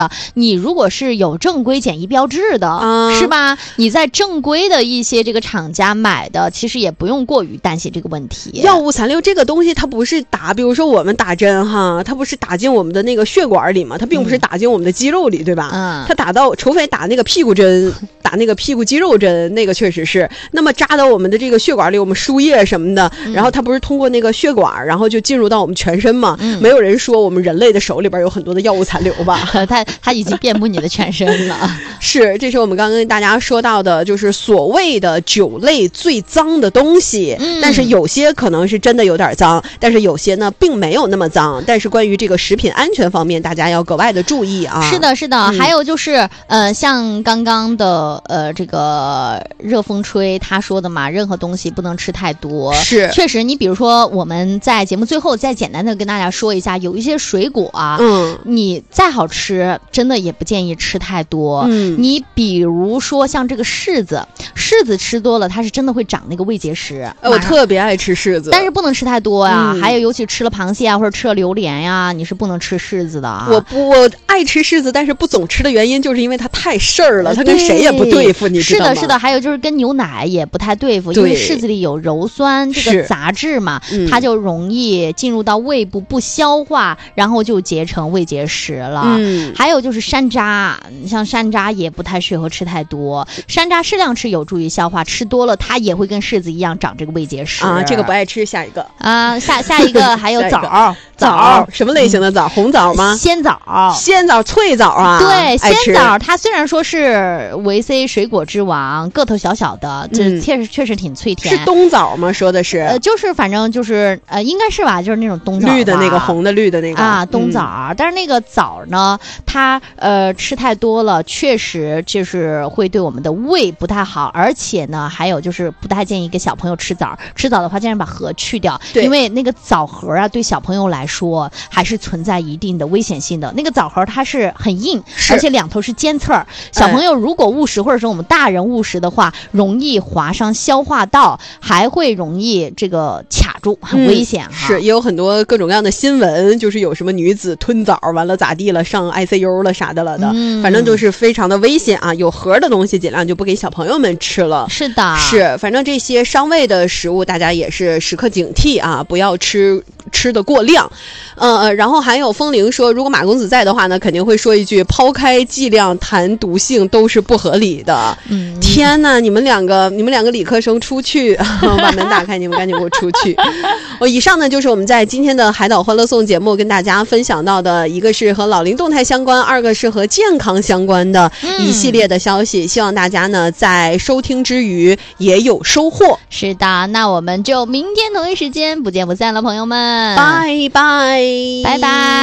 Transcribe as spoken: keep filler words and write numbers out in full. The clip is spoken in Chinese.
你如果是有正规检疫标志的、嗯、是吧，你在正规的一些这个厂家买的，其实也不用过于担心这个问题。 药物残留这个东西它不是打，比如说我们打针哈，它不是打进我们的那个血管里嘛，它并不是打进我们的肌肉里、嗯、对吧，嗯，它打到除非打那个屁股针，打那个屁股肌肉针，那个确实是，那么扎到我们的这个血管里，我们输液什么的、嗯、然后它不是通过那个血管然后就进入到我们全身嘛、嗯、没有人说我们人类的手里边有很多的药物残留吧它它已经遍布你的全身了是，这是我们刚刚跟大家说到的，就是所谓的酒类最脏的东西、嗯、但是有些可能是真的有点脏，但是有些呢并没有那么脏，但是关于这个食品安全方面大家要格外的注意啊。 是的是的、嗯、还有就是呃，像刚刚的呃这个热风吹他说的嘛，任何东西不能吃太多， 是确实，你比如说我们在节目最后再简单的跟大家说一下，有一些水果啊，嗯，你再好吃真的也不建议吃太多，嗯，你比如说像这个柿子，柿子吃多了它是真的会长那个胃结石， 我特别爱吃柿子， 但是不能吃太多啊、嗯、还有尤其吃了螃蟹啊或者吃了榴莲呀、啊，你是不能吃柿子的啊。 我不我爱吃柿子，但是不总吃的原因就是因为它太事儿了，它跟谁也不对付，你知道吗？ 是的是的，还有就是跟牛奶也不太对付，因为柿子里有鞣酸这个杂质嘛、嗯、它就容易进入到胃部不消化，然后就结成胃结石了、嗯、还有就是山楂，像山楂也不太适合吃太多，山楂适量吃有助于消化，吃多了它也会跟柿子一样长这个胃结石啊。这个不爱吃，下一个啊，下下一个还有枣枣，什么类型的枣、嗯、红枣吗？ 鲜枣， 鲜枣脆枣啊， 对，鲜枣它虽然说是维 C 水果之王，个头小小的，这确实、嗯、确实挺脆甜。 是冬枣吗？说的是呃，就是反正就是呃，应该是吧，就是那种冬枣， 绿的那个，红的绿的那个啊，冬枣、嗯。但是那个枣呢，它呃吃太多了，确实就是会对我们的胃不太好，而且呢，还有就是不太建议给小朋友吃枣。吃枣的话，尽量把核去掉，因为那个枣核啊，对小朋友来说还是存在一定的危险性的。那个枣核它是很硬，而且两头是尖刺儿，小朋友如果误食、哎、或者说我们大人误食的话，容易划伤消化道，还会容易这个卡住，很危险、嗯、 是，也有很多各种各样的新闻，就是有什么女子吞枣完了咋地了，上 I C U 了啥的了的、嗯、反正就是非常的危险啊，有核的东西尽量就不给小朋友们吃了。 是的， 是，反正这些伤胃的食物大家也是时刻警惕啊，不要吃吃的过量。呃，然后还有风铃说，如果马公子在的话呢，肯定会说一句，抛开剂量谈毒性都是不合理的。嗯，天哪，你们两个你们两个理科生出去把门打开，你们赶紧给我出去。我、哦、以上呢就是我们在今天的海岛欢乐颂节目跟大家分享到的，一个是和老龄动态相关，二个是和健康相关的一系列的消息、嗯、希望大家呢在收听之余也有收获。 是的，那我们就明天同一时间不见不散了，朋友们， 拜拜拜拜。